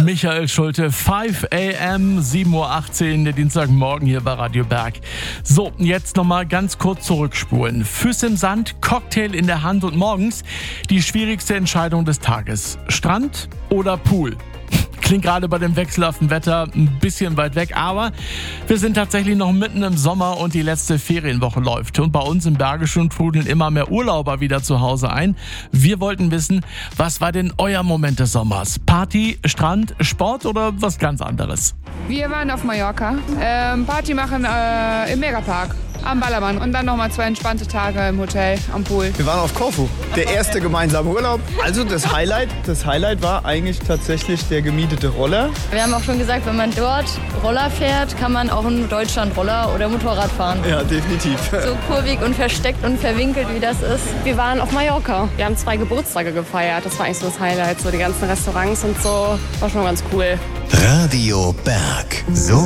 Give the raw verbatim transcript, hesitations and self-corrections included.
Michael Schulte, fünf a m, sieben Uhr achtzehn, der Dienstagmorgen hier bei Radio Berg. So, jetzt nochmal ganz kurz zurückspulen. Füße im Sand, Cocktail in der Hand und morgens die schwierigste Entscheidung des Tages. Strand oder Pool? Klingt gerade bei dem wechselhaften Wetter ein bisschen weit weg, aber wir sind tatsächlich noch mitten im Sommer und die letzte Ferienwoche läuft. Und bei uns im Bergischen trudeln immer mehr Urlauber wieder zu Hause ein. Wir wollten wissen, was war denn euer Moment des Sommers? Party, Strand, Sport oder was ganz anderes? Wir waren auf Mallorca, ähm, Party machen äh, im Megapark. Am Ballermann und dann nochmal zwei entspannte Tage im Hotel am Pool. Wir waren auf Korfu, der erste gemeinsame Urlaub. Also das Highlight, das Highlight war eigentlich tatsächlich der gemietete Roller. Wir haben auch schon gesagt, wenn man dort Roller fährt, kann man auch in Deutschland Roller oder Motorrad fahren. Ja, definitiv. So kurvig und versteckt und verwinkelt, wie das ist. Wir waren auf Mallorca. Wir haben zwei Geburtstage gefeiert. Das war eigentlich so das Highlight. So die ganzen Restaurants und so. War schon ganz cool. Radio Berg. So